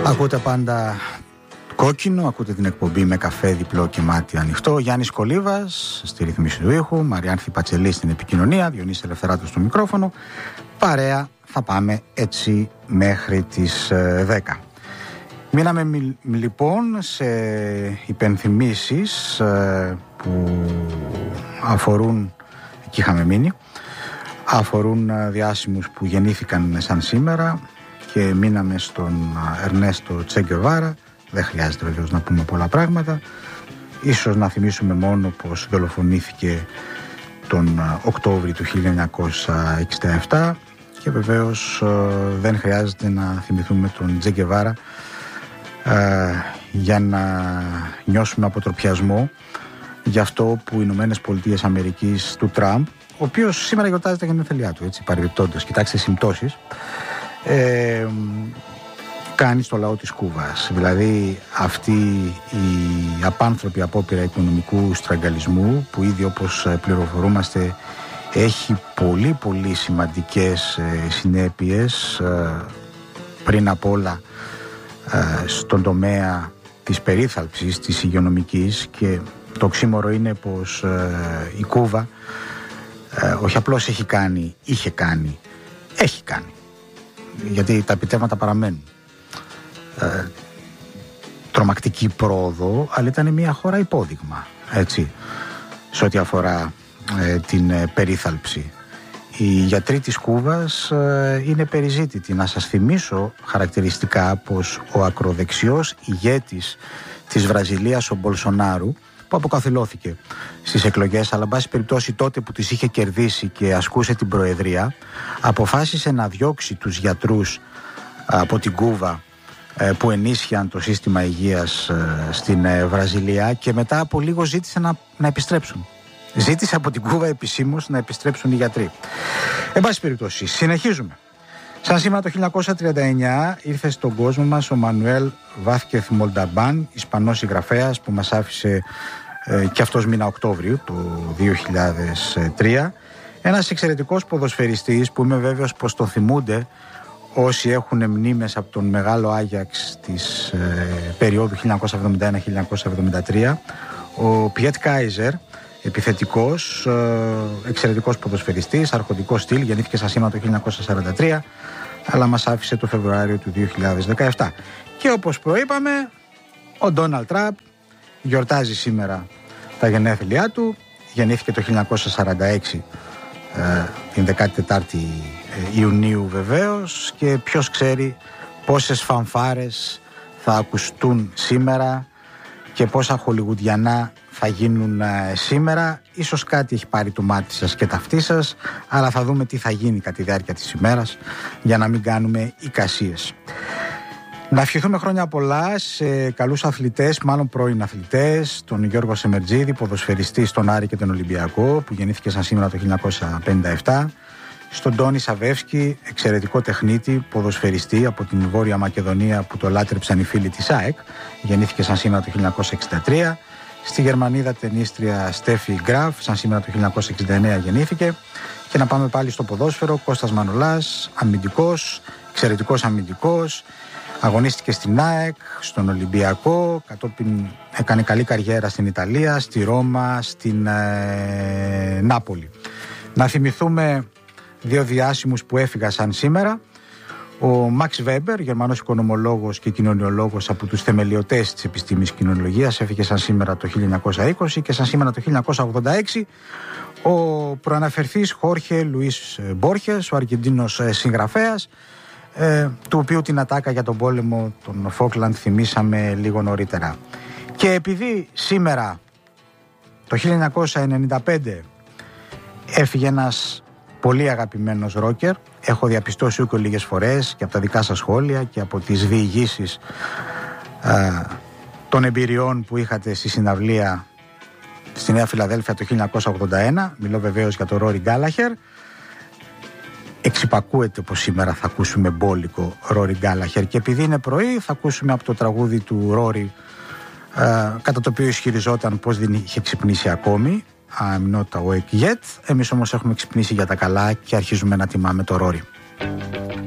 Ακούτε πάντα κόκκινο, ακούτε την εκπομπή με καφέ διπλό και μάτι ανοιχτό. Γιάννης Κολίβας στη ρύθμιση του ήχου, Μαριάνθη Πατσελή στην επικοινωνία, Διονύσης Ελευθεράτος στο μικρόφωνο. Παρέα θα πάμε έτσι μέχρι τις 10. Μείναμε λοιπόν σε υπενθυμίσεις που αφορούν, εκεί είχαμε μείνει, αφορούν διάσημους που γεννήθηκαν σαν σήμερα και μείναμε στον Ερνέστο Τσε Γκεβάρα. Δεν χρειάζεται βεβαίως να πούμε πολλά πράγματα. Ίσως να θυμίσουμε μόνο πως δολοφονήθηκε τον Οκτώβρη του 1967 και βεβαίως δεν χρειάζεται να θυμηθούμε τον Τσε Γκεβάρα για να νιώσουμε αποτροπιασμό για αυτό που οι Ηνωμένες Πολιτείες Αμερικής του Τραμπ, ο οποίος σήμερα γιορτάζει τα γενέθλιά του, έτσι παρεμπιπτόντως, κοιτάξτε συμπτώσεις, κάνει στο λαό της Κούβας. Δηλαδή αυτή η απάνθρωπη απόπειρα οικονομικού στραγγαλισμού που ήδη, όπως πληροφορούμαστε, έχει πολύ πολύ σημαντικές συνέπειες, πριν απ' όλα στον τομέα της περίθαλψης, της υγειονομικής, και το οξύμορο είναι πως η Κούβα όχι απλώς έχει κάνει, έχει κάνει, γιατί τα επιτεύγματα παραμένουν, τρομακτική πρόοδο, αλλά ήταν μια χώρα υπόδειγμα, έτσι, σε ό,τι αφορά την περίθαλψη. Οι γιατροί της Κούβας είναι περιζήτητοι. Να σας θυμίσω χαρακτηριστικά πως ο ακροδεξιός ηγέτης της Βραζιλίας, ο Μπολσονάρου, που αποκαθιλώθηκε στις εκλογές, αλλά εν πάση περιπτώσει τότε που τις είχε κερδίσει και ασκούσε την προεδρία, αποφάσισε να διώξει τους γιατρούς από την Κούβα που ενίσχυαν το σύστημα υγείας στην Βραζιλία, και μετά από λίγο ζήτησε να επιστρέψουν. Ζήτησε από την Κούβα επισήμως να επιστρέψουν οι γιατροί. Εν πάση περιπτώσει, συνεχίζουμε. Σαν σήμερα το 1939 ήρθε στον κόσμο μας ο Μανουέλ Βάθκεθ Μολνταμπάν, Ισπανός συγγραφέας που μας άφησε και αυτός μήνα Οκτώβριο το 2003. Ένας εξαιρετικός ποδοσφαιριστής που είμαι βέβαιος πως τον θυμούνται όσοι έχουν μνήμες από τον μεγάλο Άγιαξ της περίοδου 1971-1973, ο Πιέτ Κάιζερ, επιθετικός, εξαιρετικός ποδοσφαιριστής, αρχοντικό στυλ, γεννήθηκε σαν σήμερα το 1943, αλλά μας άφησε το Φεβρουάριο του 2017. Και όπως προείπαμε, ο Ντόναλντ Τραμπ γιορτάζει σήμερα τα γενέθλιά του. Γεννήθηκε το 1946, την 14η Ιουνίου βεβαίως, και ποιος ξέρει πόσες φανφάρες θα ακουστούν σήμερα και πόσα χολιγουδιανά θα γίνουν σήμερα. Ίσως κάτι έχει πάρει το μάτι σας και ταυτί σας, αλλά θα δούμε τι θα γίνει κατά τη διάρκεια της ημέρας για να μην κάνουμε εικασίες. Να ευχηθούμε χρόνια πολλά σε καλούς αθλητές, μάλλον πρώην αθλητές, τον Γιώργο Σεμερτζίδη, ποδοσφαιριστή στον Άρη και τον Ολυμπιακό, που γεννήθηκε σαν σήμερα το 1957, στον Τόνι Σαβεύσκι, εξαιρετικό τεχνίτη, ποδοσφαιριστή από την Βόρεια Μακεδονία που το λάτρεψαν οι φίλοι της ΑΕΚ, γεννήθηκε σαν σήμερα το 1963, στη Γερμανίδα τενίστρια Στέφι Γκραφ, σαν σήμερα το 1969 γεννήθηκε. Και να πάμε πάλι στο ποδόσφαιρο, Κώστας Μανολάς, αμυντικός, εξαιρετικός αμυντικός, αγωνίστηκε στην ΑΕΚ, στον Ολυμπιακό, κατόπιν έκανε καλή καριέρα στην Ιταλία, στη Ρώμα, στην Νάπολη. Να θυμηθούμε δύο διάσημους που έφυγαν σαν σήμερα. Ο Μαξ Βέμπερ, Γερμανός οικονομολόγος και κοινωνιολόγος από τους θεμελιωτές της επιστήμης κοινωνιολογίας, έφυγε σαν σήμερα το 1920, και σαν σήμερα το 1986 ο προαναφερθής Χόρχε Λουίς Μπόρχες, ο Αργεντίνος συγγραφέας, του οποίου την ατάκα για τον πόλεμο των Φόκλαντ θυμήσαμε λίγο νωρίτερα. Και επειδή σήμερα το 1995 έφυγε ένας πολύ αγαπημένος ρόκερ, έχω διαπιστώσει ούκο λίγες φορές και από τα δικά σας σχόλια και από τις διηγήσεις των εμπειριών που είχατε στη συναυλία στη Νέα Φιλαδέλφια το 1981, μιλώ βεβαίως για τον Ρόρι Γκάλαχερ. Εξυπακούεται πως σήμερα θα ακούσουμε μπόλικο Ρόρι Γκάλαχερ, και επειδή είναι πρωί θα ακούσουμε από το τραγούδι του Ρόρι, κατά το οποίο ισχυριζόταν πως δεν είχε ξυπνήσει ακόμη, I'm not awake yet. Εμείς όμως έχουμε ξυπνήσει για τα καλά και αρχίζουμε να τιμάμε το Ρόρι.